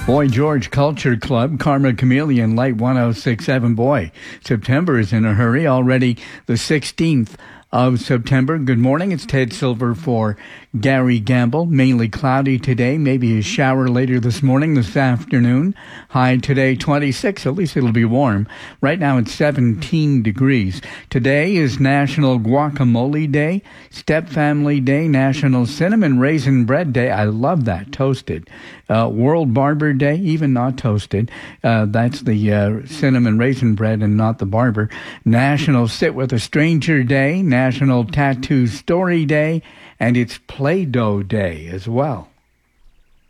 Boy George Culture Club, Karma Chameleon, Light 106.7. Boy, September is in a hurry. Already the 16th of September. Good morning. It's Ted Silver for Gary Gamble. Mainly cloudy today. Maybe a shower later this morning, this afternoon. High today 26. At least it'll be warm. Right now it's 17 degrees. Today is National Guacamole Day, Step Family Day, National Cinnamon Raisin Bread Day. I love that. Toasted. World Barber Day, even not toasted. That's the cinnamon raisin bread and not the barber. National Sit with a Stranger Day, National Tattoo Story Day, and it's Play-Doh Day as well.